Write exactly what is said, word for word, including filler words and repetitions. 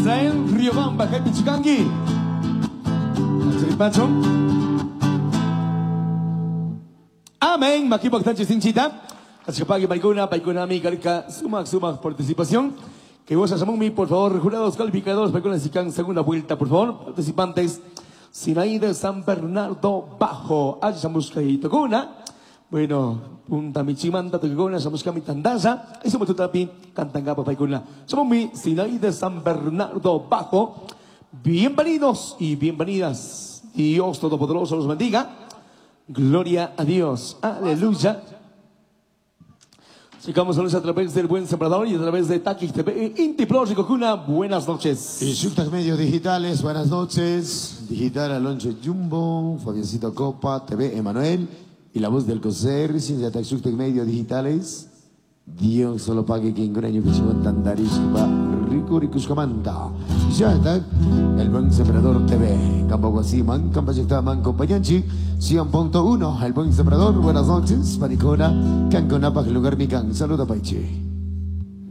Israel, Riobamba, Jaime Chicanqui. Pacho. Amén. Makipak Tanchi Sinchita. Así que Paikuna, Paikuna, mi carica, suma, suma participación. Que vos mi, por favor, jurados calificadores, Paikuna Sican, segunda vuelta, por favor. Participantes. Sinaí de San Bernardo Bajo. Ayamusca y Tocuna. Bueno, Punta Michimanta, Tocuna, Samusca mi Tandaza. Eso me tutapi, Cantangapa, Paikuna. Somos mi Sinaí de San Bernardo Bajo. Bienvenidos y bienvenidas. Dios Todopoderoso los bendiga. Gloria a Dios. Aleluya. Llegamos a a través del Buen Sembrador y a través de Takis T V. Inti Pro Ricocuna, buenas noches. Y Shuktak Medios Digitales, buenas noches. Digital Alonso Jumbo, Fabiancito Copa, T V Emanuel. Y la voz del Coser, sin de Shuktak Medios Digitales. Dios solo pague quien greño que chingón tandarisba rico ricuscamanta. Ya está el Buen Sembrador T V. Campo Guasiman, Campayectaman, Compañanchi, cien punto uno. El Buen Sembrador, buenas noches. Panicona, Canconapa, lugar Mican. Saluda, Paiche.